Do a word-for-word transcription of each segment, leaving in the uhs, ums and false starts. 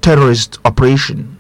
terrorist operation.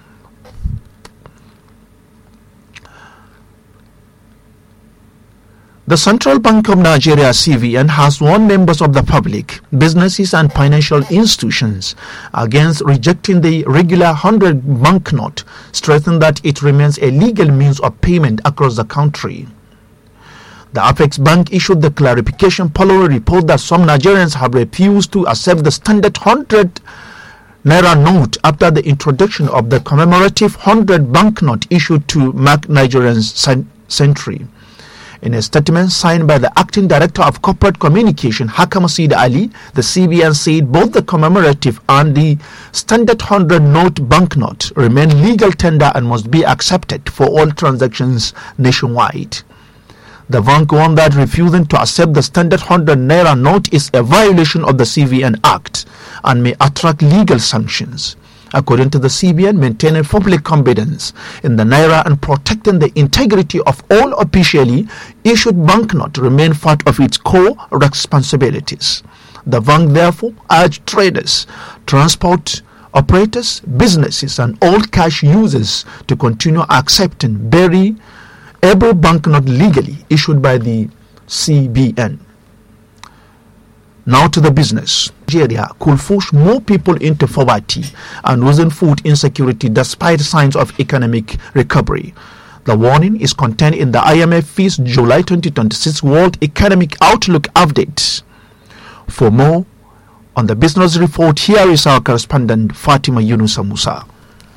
The Central Bank of Nigeria, C B N, has warned members of the public, businesses and financial institutions against rejecting the regular one hundred banknote, stressing that it remains a legal means of payment across the country. The Apex Bank issued the clarification following a report that some Nigerians have refused to accept the standard one hundred naira note after the introduction of the commemorative one hundred banknote issued to mark Nigerian's century. In a statement signed by the Acting Director of Corporate Communication, Hakam Sid Ali, the C B N said both the commemorative and the standard one hundred note banknote remain legal tender and must be accepted for all transactions nationwide. The bank warned that refusing to accept the standard one hundred naira note is a violation of the C B N Act and may attract legal sanctions. According to the C B N, maintaining public confidence in the naira and protecting the integrity of all officially issued banknotes remain part of its core responsibilities. The bank therefore urged traders, transport operators, businesses and all cash users to continue accepting very every banknote legally issued by the C B N. Now to the business. Nigeria could push more people into poverty and losing food insecurity despite signs of economic recovery. The warning is contained in the I M F's July twenty twenty-six World Economic Outlook update. For more on the business report, here is our correspondent Fatima Yunusa Musa.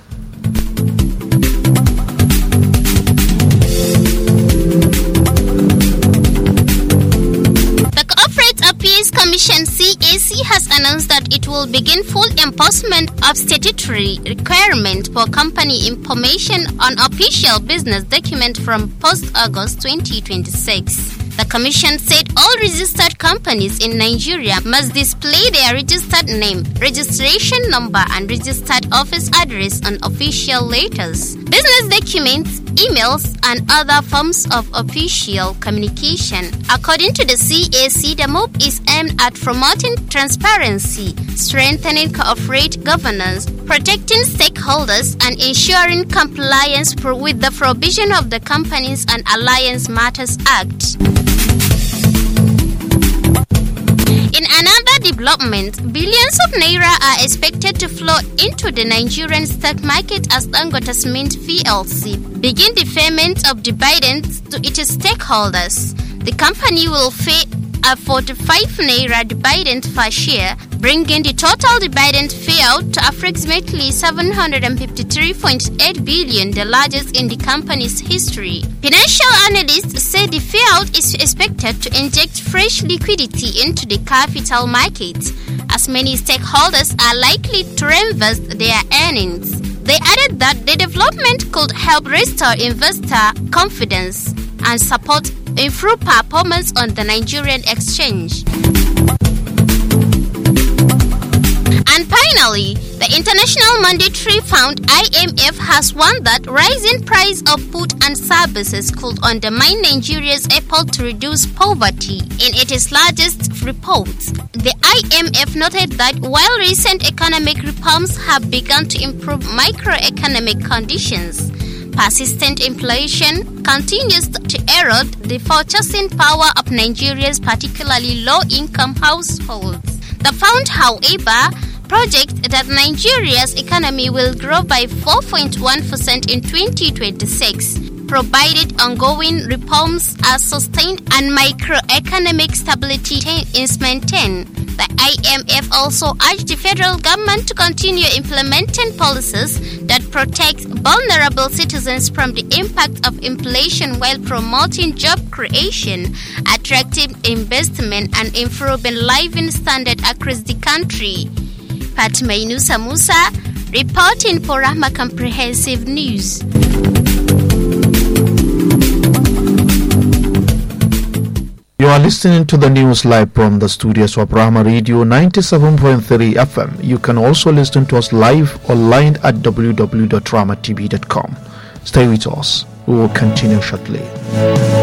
Commission C A C has announced that it will begin full enforcement of statutory requirement for company information on official business document from post-August twenty twenty-six. The Commission said all registered companies in Nigeria must display their registered name, registration number, and registered office address on official letters, business documents, emails, and other forms of official communication. According to the C A C, the move is aimed at promoting transparency, strengthening corporate governance, protecting stakeholders, and ensuring compliance with the provision of the Companies and Alliance Matters Act. In another development, billions of naira are expected to flow into the Nigerian stock market as Dangote Cement P L C begin the payment of dividends to its stakeholders. The company will pay a forty-five naira dividend per share, bringing the total dividend payout to approximately seven hundred fifty-three point eight billion, the largest in the company's history. Financial analysts say the payout is expected to inject fresh liquidity into the capital market, as many stakeholders are likely to reinvest their earnings. They added that the development could help restore investor confidence and support improved performance on the Nigerian exchange. And finally, the International Monetary Fund I M F has warned that rising price of food and services could undermine Nigeria's effort to reduce poverty. In its largest report, the I M F noted that while recent economic reforms have begun to improve microeconomic conditions, persistent inflation continues to erode the purchasing power of Nigeria's particularly low-income households. The fund, however, projects that Nigeria's economy will grow by four point one percent in twenty twenty-six, provided ongoing reforms are sustained and macroeconomic stability is maintained. The I M F also urged the federal government to continue implementing policies that protect vulnerable citizens from the impact of inflation while promoting job creation, attracting investment, and improving living standards across the country. Fatima Yunusa Musa, reporting for Rahma Comprehensive News. You are listening to the news live from the studios of Rahma Radio ninety-seven point three F M. You can also listen to us live online at w w w dot rahma t v dot com. Stay with us. We will continue shortly.